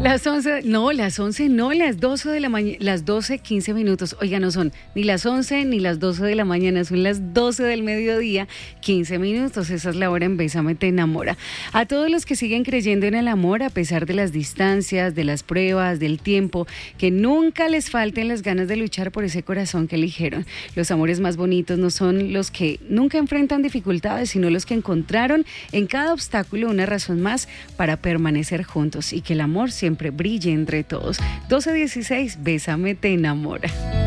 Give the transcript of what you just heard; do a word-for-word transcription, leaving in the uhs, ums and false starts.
Las once, no, las once no, las doce de la mañana, las doce, quince minutos. Oiga, no son ni las once ni las doce de la mañana, son las doce del mediodía, quince minutos. Esa es la hora en Bésame Te Enamora. A todos los que siguen creyendo en el amor, a pesar de las distancias, de las pruebas, del tiempo, que nunca les falten las ganas de luchar por ese corazón que eligieron. Los amores más bonitos no son los que nunca enfrentan dificultades, sino los que encontraron en cada obstáculo una razón más para permanecer juntos y que el amor siempre brille entre todos. doce dieciséis, Bésame Te Enamora.